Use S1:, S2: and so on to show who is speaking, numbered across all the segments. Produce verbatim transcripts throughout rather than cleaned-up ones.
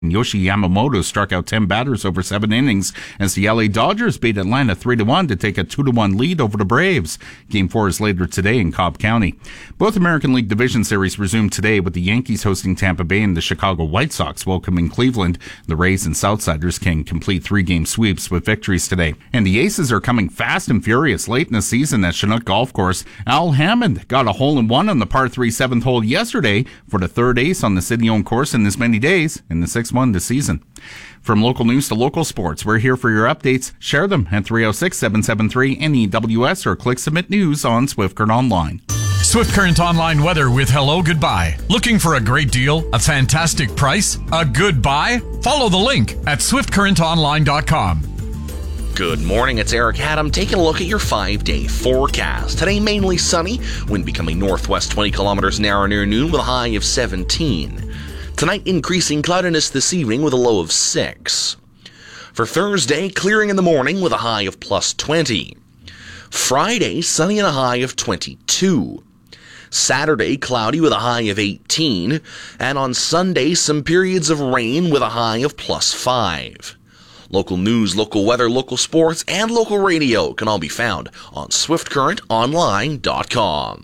S1: Yoshi Yamamoto struck out ten batters over seven innings as the L A Dodgers beat Atlanta three to one to take a two to one lead over the Braves. Game four is later today in Cobb County. Both American League Division Series resume today with the Yankees hosting Tampa Bay and the Chicago White Sox welcoming Cleveland. The Rays and Southsiders can complete three-game sweeps with victories today. And the Aces are coming fast and furious late in the season at Chinook Golf Course. Al Hammond got a hole-in-one on the par three seventh hole yesterday for the third ace on the city-owned course in as many days in the sixth one this season. From local news to local sports, we're here for your updates. Share them at three oh six, seven seven three, N E W S or click Submit News on Swift Current Online.
S2: Swift Current Online weather with Hello Goodbye. Looking for a great deal? A fantastic price? A good buy? Follow the link at swift current online dot com.
S3: Good morning, it's Eric Haddam taking a look at your five-day forecast. Today, mainly sunny, wind becoming northwest twenty kilometers an hour near noon with a high of seventeen. Tonight, increasing cloudiness this evening with a low of six. For Thursday, clearing in the morning with a high of plus twenty. Friday, sunny and a high of twenty-two. Saturday, cloudy with a high of eighteen. And on Sunday, some periods of rain with a high of plus five. Local news, local weather, local sports, and local radio can all be found on swift current online dot com.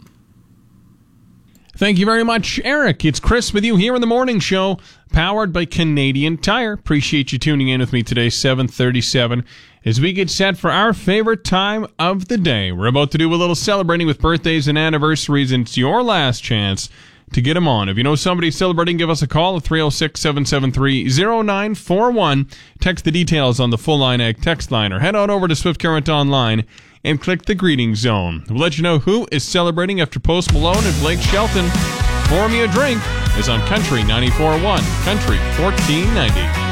S4: Thank you very much, Eric. It's Chris with you here in the morning show, powered by Canadian Tire. Appreciate you tuning in with me today, seven thirty-seven, as we get set for our favorite time of the day. We're about to do a little celebrating with birthdays and anniversaries, and it's your last chance to get them on. If you know somebody celebrating, give us a call at three oh six, seven seven three, oh nine four one. Text the details on the Full Line Ag text line, or head on over to Swift Current Online and click the greeting zone. We'll let you know who is celebrating after Post Malone and Blake Shelton. Pour Me a Drink is on Country ninety-four point one, Country fourteen ninety.